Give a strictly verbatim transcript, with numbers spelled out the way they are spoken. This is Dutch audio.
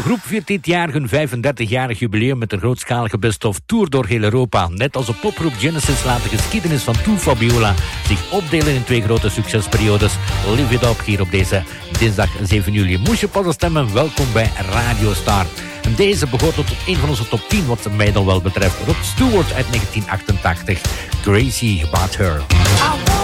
groep viert dit jaar hun vijfendertigjarig jubileum met een grootschalige best-of tour door heel Europa. Net als de popgroep Genesis laat de geschiedenis van Two Fabiola zich opdelen in twee grote succesperiodes. Live it up hier op deze dinsdag zeven juli. Moest je pas stemmen, welkom bij Radio Star. En deze behoort tot een van onze top tien wat mij dan wel betreft. Rod Stewart uit negentien achtentachtig. Crazy About Her.